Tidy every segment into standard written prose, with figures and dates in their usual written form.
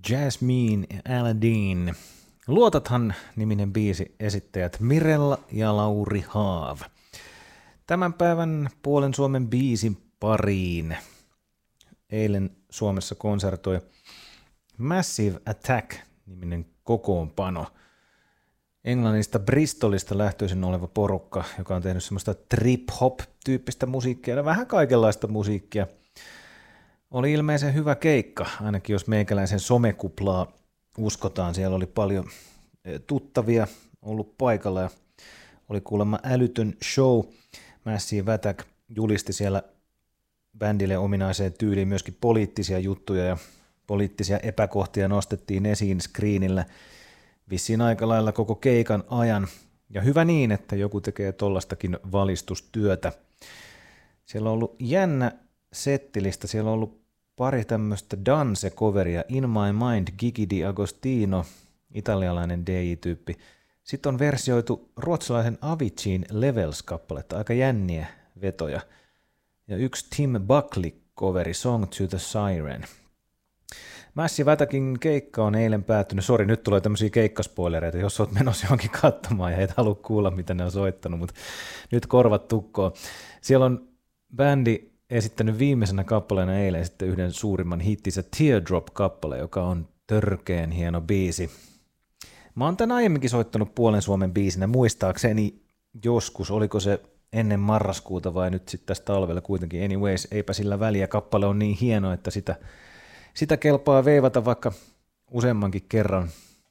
Jasmine ja Aladdin. Luotathan niminen biisi, esittäjät Mirella ja Lauri Haav. Tämän päivän puolen Suomen biisin pariin. Eilen Suomessa konsertoi Massive Attack-niminen kokoonpano. Englannista Bristolista lähtöisin oleva porukka, joka on tehnyt semmoista trip-hop-tyyppistä musiikkia ja vähän kaikenlaista musiikkia. Oli ilmeisen hyvä keikka, ainakin jos meikäläisen somekuplaa uskotaan. Siellä oli paljon tuttavia ollut paikalla ja oli kuulemma älytön show. Massive Attack julisti siellä bändille ominaiseen tyyliin myöskin poliittisia juttuja ja poliittisia epäkohtia nostettiin esiin screenillä vissiin aika lailla koko keikan ajan. Ja hyvä niin, että joku tekee tollastakin valistustyötä. Siellä on ollut jännä settilistä, siellä on ollut pari tämmöistä dance-coveria, In My Mind, Gigi D'Agostino, italialainen DJ-tyyppi. Sitten on versioitu ruotsalaisen Aviciin Levels-kappaletta, aika jänniä vetoja. Ja yksi Tim Buckley-coveri, Song to the Siren. Massive Attackin keikka on eilen päättynyt. Sori, nyt tulee tämmöisiä keikkaspoilereita, jos olet menossa johonkin katsomaan ja et halua kuulla, mitä ne on soittanut, mutta nyt korvat tukkoon. Siellä on bändi esittänyt viimeisenä kappaleena eilen sitten yhden suurimman hittinsä Teardrop-kappale, joka on törkeen hieno biisi. Mä oon tän aiemminkin soittanut puolen Suomen biisinä, muistaakseni joskus, oliko se ennen marraskuuta vai nyt sitten tässä talvella kuitenkin. Anyways, eipä sillä väliä, kappale on niin hieno, että sitä kelpaa veivata vaikka useammankin kerran,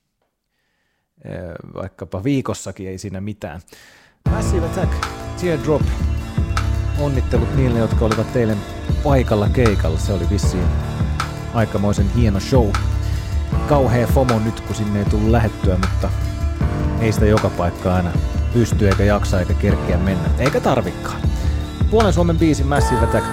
vaikkapa viikossakin, ei siinä mitään. Massive Attack, Teardrop. Onnittelut niille, jotka olivat teille paikalla keikalla. Se oli vissiin aikamoisen hieno show. Kauhea FOMO nyt, kun sinne ei tullut lähettyä, mutta ei sitä joka paikka aina pysty eikä jaksa eikä kerkeä mennä. Eikä tarvikaan. Puolen Suomen biisi Massive Attack